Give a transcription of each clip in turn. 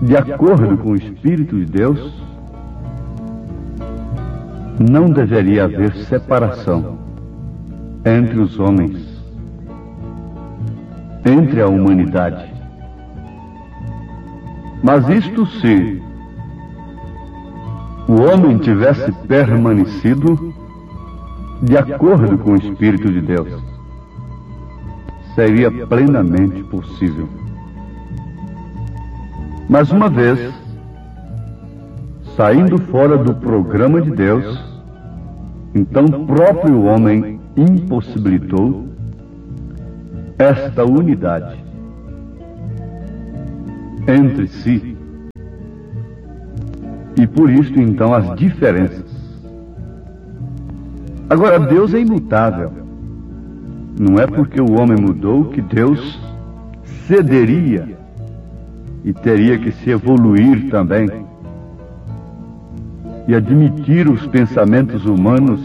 de acordo com o Espírito de Deus, não deveria haver separação entre os homens, entre a humanidade. Mas isto se o homem tivesse permanecido de acordo com o Espírito de Deus, seria plenamente possível. Mas uma vez, saindo fora do programa de Deus, então o próprio homem impossibilitou esta unidade entre si. E por isso, então, as diferenças. Agora, Deus é imutável. Não é porque o homem mudou que Deus cederia e teria que se evoluir também e admitir os pensamentos humanos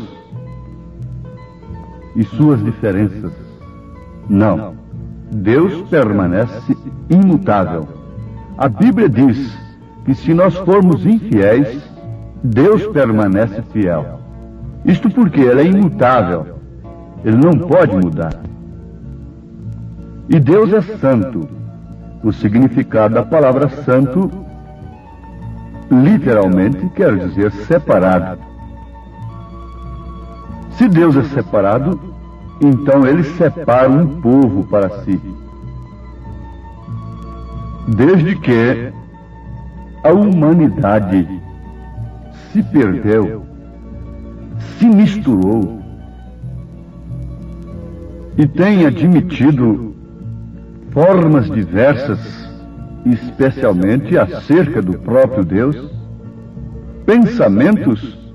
e suas diferenças. Não. Deus permanece imutável. A Bíblia diz que se nós formos infiéis, Deus permanece fiel. Isto porque Ele é imutável. Ele não pode mudar. E Deus é santo. O significado da palavra santo, literalmente, quer dizer separado. Se Deus é separado, então Ele separa um povo para si. Desde que a humanidade se perdeu, se misturou e tem admitido formas diversas, especialmente acerca do próprio Deus, pensamentos